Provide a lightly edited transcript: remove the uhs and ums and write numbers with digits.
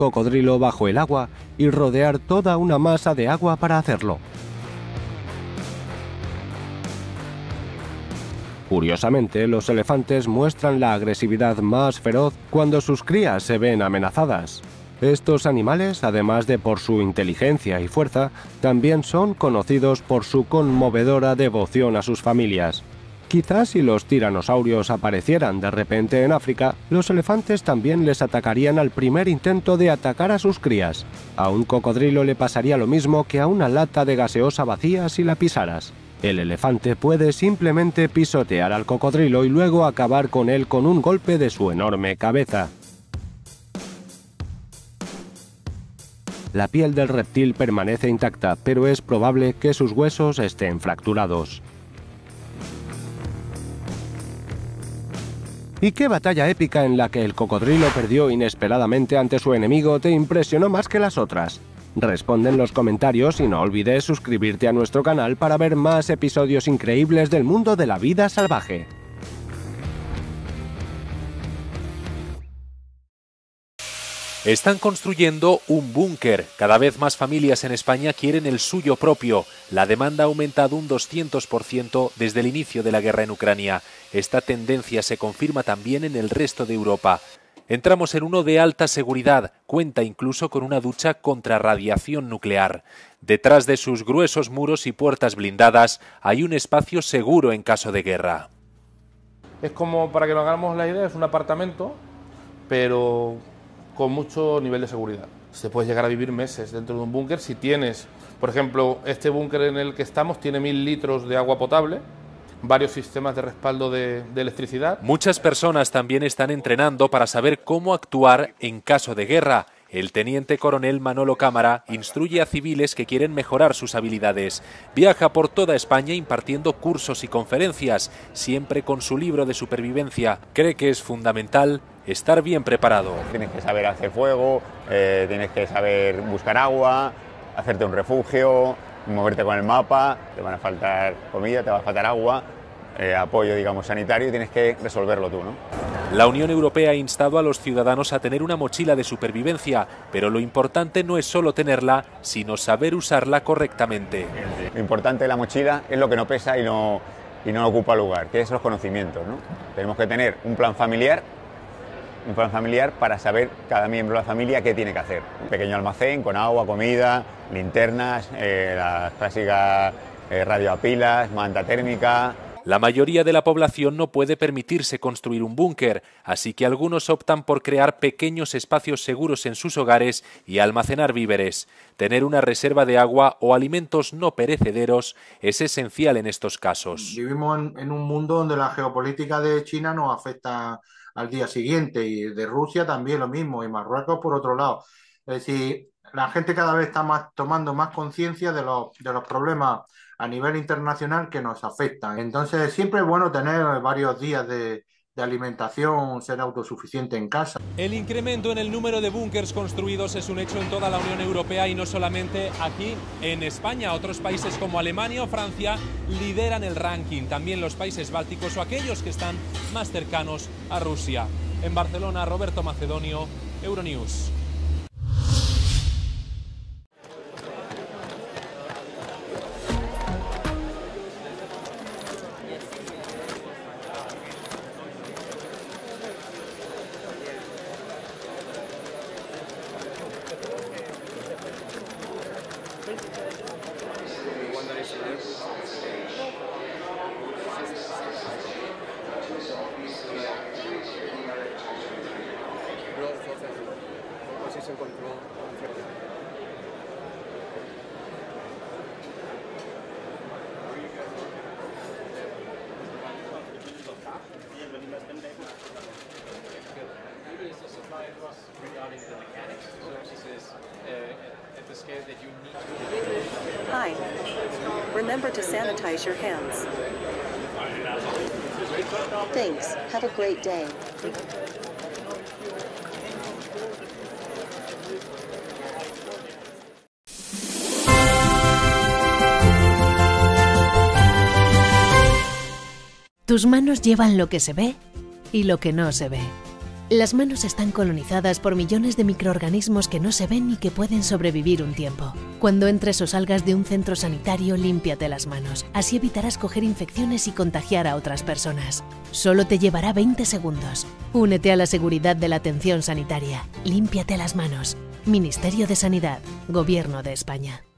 cocodrilo bajo el agua y rodear toda una masa de agua para hacerlo. Curiosamente, los elefantes muestran la agresividad más feroz cuando sus crías se ven amenazadas. Estos animales, además de por su inteligencia y fuerza, también son conocidos por su conmovedora devoción a sus familias. Quizás si los tiranosaurios aparecieran de repente en África, los elefantes también les atacarían al primer intento de atacar a sus crías. A un cocodrilo le pasaría lo mismo que a una lata de gaseosa vacía si la pisaras. El elefante puede simplemente pisotear al cocodrilo y luego acabar con él con un golpe de su enorme cabeza. La piel del reptil permanece intacta, pero es probable que sus huesos estén fracturados. ¿Y qué batalla épica en la que el cocodrilo perdió inesperadamente ante su enemigo te impresionó más que las otras? Responde en los comentarios y no olvides suscribirte a nuestro canal para ver más episodios increíbles del mundo de la vida salvaje. Están construyendo un búnker. Cada vez más familias en España quieren el suyo propio. La demanda ha aumentado un 200% desde el inicio de la guerra en Ucrania. Esta tendencia se confirma también en el resto de Europa. Entramos en uno de alta seguridad, cuenta incluso con una ducha contra radiación nuclear. Detrás de sus gruesos muros y puertas blindadas hay un espacio seguro en caso de guerra. Es como, para que nos hagamos la idea, es un apartamento, pero con mucho nivel de seguridad. Se puede llegar a vivir meses dentro de un búnker si tienes, por ejemplo, este búnker en el que estamos tiene 1000 litros de agua potable, varios sistemas de respaldo de electricidad. Muchas personas también están entrenando para saber cómo actuar en caso de guerra. El teniente coronel Manolo Cámara instruye a civiles que quieren mejorar sus habilidades. Viaja por toda España impartiendo cursos y conferencias, siempre con su libro de supervivencia. Cree que es fundamental estar bien preparado. Tienes que saber hacer fuego, tienes que saber buscar agua, hacerte un refugio, moverte con el mapa, te van a faltar comida, te va a faltar agua, apoyo, digamos, sanitario, y tienes que resolverlo tú, ¿no? La Unión Europea ha instado a los ciudadanos a tener una mochila de supervivencia, pero lo importante no es solo tenerla, sino saber usarla correctamente. Lo importante de la mochila es lo que no pesa y no ocupa lugar, que es los conocimientos, ¿no? Tenemos que tener un plan familiar para saber cada miembro de la familia qué tiene que hacer. Un pequeño almacén con agua, comida, linternas, las clásicas radio a pilas, manta térmica. La mayoría de la población no puede permitirse construir un búnker, así que algunos optan por crear pequeños espacios seguros en sus hogares y almacenar víveres. Tener una reserva de agua o alimentos no perecederos es esencial en estos casos. Vivimos en un mundo donde la geopolítica de China nos afecta al día siguiente, y de Rusia también lo mismo, y Marruecos por otro lado. Es decir, la gente cada vez está tomando más conciencia de los problemas a nivel internacional que nos afectan. Entonces siempre es bueno tener varios días de alimentación, ser autosuficiente en casa. El incremento en el número de búnkers construidos es un hecho en toda la Unión Europea y no solamente aquí en España. Otros países como Alemania o Francia lideran el ranking, también los países bálticos o aquellos que están más cercanos a Rusia. En Barcelona, Roberto Macedonio, Euronews. Hi. Remember to sanitize your hands. Thanks. Have a great day. Tus manos llevan lo que se ve y lo que no se ve. Las manos están colonizadas por millones de microorganismos que no se ven y que pueden sobrevivir un tiempo. Cuando entres o salgas de un centro sanitario, límpiate las manos. Así evitarás coger infecciones y contagiar a otras personas. Solo te llevará 20 segundos. Únete a la seguridad de la atención sanitaria. Límpiate las manos. Ministerio de Sanidad, Gobierno de España.